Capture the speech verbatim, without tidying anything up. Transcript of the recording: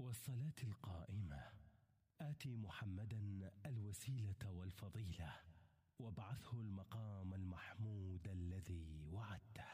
والصلاة القائمة آت محمدا الوسيلة والفضيلة وابعثه المقام المحمود الذي وعدته.